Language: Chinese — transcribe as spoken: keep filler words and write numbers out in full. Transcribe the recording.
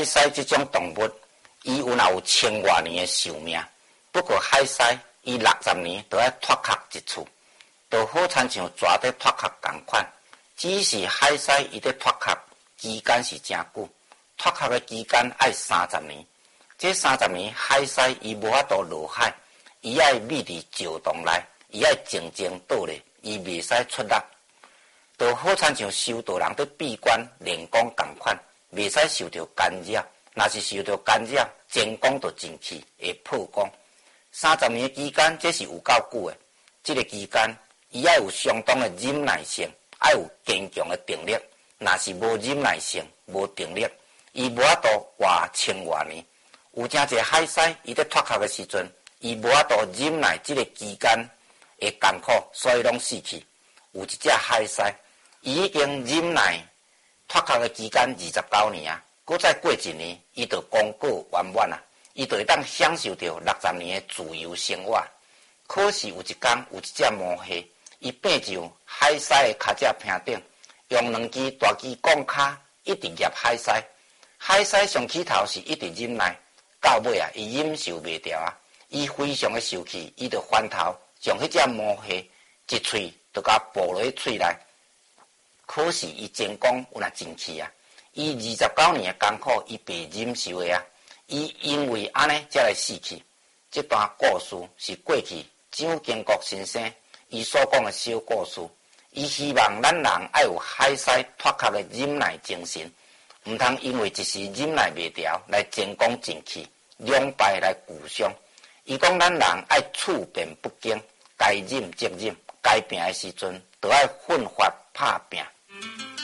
海狮这种动物，伊有若有千外年的寿命，不过海狮伊六十年都要脱壳一次，就好亲像蛇在脱壳同款。只是海狮伊在脱壳期间是真久，脱壳的期间爱三十年。这三十年海狮伊无法度落海，伊爱秘伫石洞内，伊爱静静倒咧，伊袂使出力。就好亲像修道人在闭关练功同款，袂使受到干扰。若是受到干扰，前功就进去会破功。三十年的期间，这是有够久的。这个期间，伊爱有相当的忍耐性，爱有坚强的定力。若是无忍耐性、无定力，伊无法度活千外年。有真侪海狮，伊在脱壳的时阵，伊无法度忍耐这个期间的艰苦，所以拢死去。有一只海狮，伊已经忍耐脱壳的期间二十九年啊，搁再过一年，伊就功过圆满啊，伊就会当享受到六十年的自由生活。可是有一天，有一只魔蟹，伊爬上海狮的脚只坪顶，用两支大支钢卡一直夹海狮。海狮上起头是一直忍耐，到尾啊，伊忍受袂了啊，伊非常的受气，伊就翻头将迄只魔蟹一喙就甲抱落去喙内。可是伊前功有若进去啊，伊二十九年的艰苦，伊被忍受的啊，伊因为安尼才来死去。这段故事是过去蒋经国先生伊所讲的小故事。伊希望咱人爱有海狮脱壳的忍耐精神，毋通因为一时忍耐袂了来前功尽弃，两败来俱伤。伊讲咱人爱处变不惊，该忍则忍，该拼的时阵，就爱奋发拍拼。